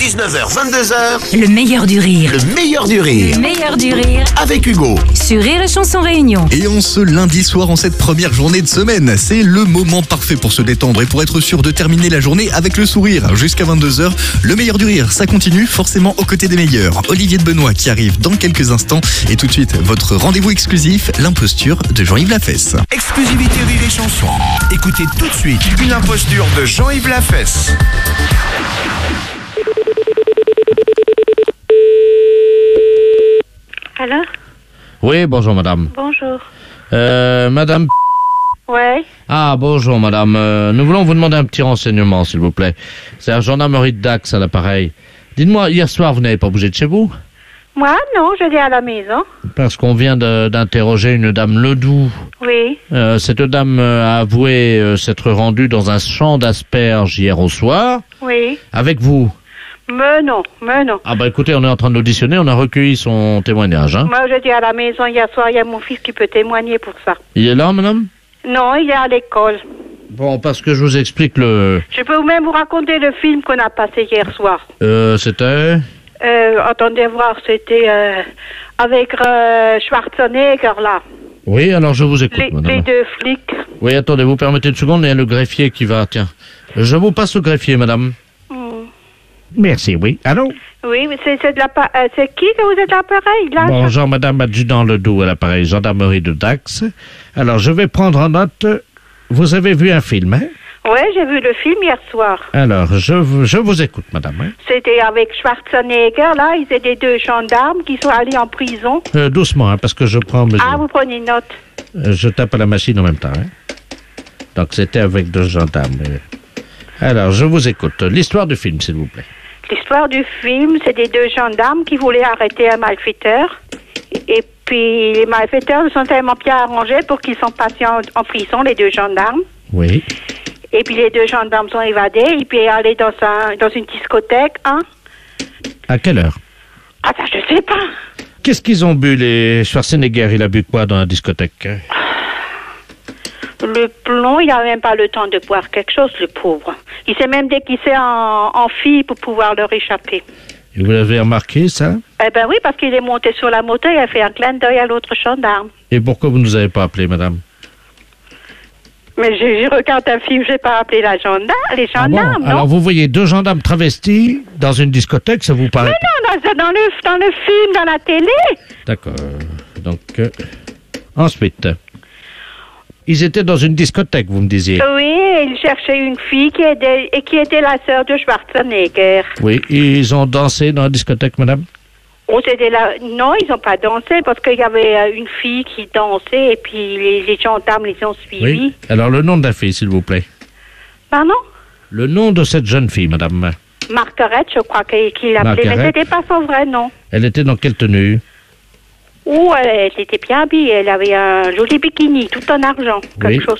19h, 22h, Le meilleur du rire. le meilleur du rire. Le meilleur du rire. Avec Hugo. Sur Rire et Chanson Réunion. Et en ce lundi soir, en cette première journée de semaine, c'est le moment parfait pour se détendre et pour être sûr de terminer la journée avec le sourire. Jusqu'à 22h, le meilleur du rire, ça continue forcément aux côtés des meilleurs. Olivier de Benoît qui arrive dans quelques instants. Et tout de suite, votre rendez-vous exclusif, l'imposture de Jean-Yves Lafesse. Exclusivité Rire et Chanson. Écoutez tout de suite une imposture de Jean-Yves Lafesse. Allô? Oui, bonjour madame. Bonjour. Madame... Ouais. Ah, bonjour madame. Nous voulons vous demander un petit renseignement, s'il vous plaît. C'est la gendarmerie de Dax à l'appareil. Dites-moi, hier soir, vous n'avez pas bougé de chez vous? Moi, non, je vais à la maison. Parce qu'on vient d'interroger une dame Ledoux. Oui. Cette dame a avoué s'être rendue dans un champ d'asperges hier au soir. Oui. Avec vous. Mais non. Ah bah écoutez, on est en train d'auditionner, on a recueilli son témoignage. Hein. Moi, je dis à la maison hier soir, il y a mon fils qui peut témoigner pour ça. Il est là, madame? Non, il est à l'école. Bon, parce que je vous explique le... Je peux même vous raconter le film qu'on a passé hier soir. C'était... Attendez voir, c'était avec Schwarzenegger, là. Oui, alors je vous écoute, madame. Les deux flics. Oui, attendez, vous permettez une seconde, il y a le greffier qui va... Tiens, je vous passe le greffier, madame. Merci, oui. Allô? Oui, mais c'est qui que vous êtes l'appareil, là? Bonjour, madame adjudant Ledoux à l'appareil gendarmerie de Dax. Alors, je vais prendre en note... Vous avez vu un film, hein? Oui, j'ai vu le film hier soir. Alors, je vous écoute, madame. Hein? C'était avec Schwarzenegger, là. Ils étaient deux gendarmes qui sont allés en prison. Doucement, hein, parce que je prends mesure. Ah, vous prenez une note. Je tape à la machine en même temps. Hein? Donc, c'était avec deux gendarmes. Alors, je vous écoute. L'histoire du film, s'il vous plaît. L'histoire du film, c'est des deux gendarmes qui voulaient arrêter un malfaiteur. Et puis, les malfaiteurs sont tellement bien arrangés pour qu'ils sont passés en prison, les deux gendarmes. Oui. Et puis, les deux gendarmes sont évadés et puis allés dans une discothèque, hein. À quelle heure? Ah, ça, je sais pas. Qu'est-ce qu'ils ont bu, les Schwarzenegger? Il a bu quoi dans la discothèque? Le plomb, il n'a même pas le temps de boire quelque chose, le pauvre. Il s'est même déguisé en fille pour pouvoir leur échapper. Et vous l'avez remarqué, ça? Eh ben oui, parce qu'il est monté sur la moto et a fait un clin d'œil à l'autre gendarme. Et pourquoi vous ne nous avez pas appelé, madame? Mais je regarde un film, je n'ai pas appelé les gendarmes, non? Alors vous voyez deux gendarmes travestis dans une discothèque, ça vous paraît... Mais non, dans le film, dans la télé. D'accord. Donc, ensuite, ils étaient dans une discothèque, vous me disiez. Oui, ils cherchaient une fille qui était la sœur de Schwarzenegger. Oui, ils ont dansé dans la discothèque, madame? Oh, c'était là. Non, ils n'ont pas dansé parce qu'il y avait une fille qui dansait et puis les gendarmes les ont suivis. Oui. Alors, le nom de la fille, s'il vous plaît. Pardon? Le nom de cette jeune fille, madame. Margaret, je crois qu'il l'appelait, mais c'était pas son vrai nom. Elle était dans quelle tenue? Elle était bien habillée, elle avait un joli bikini, tout en argent, quelque chose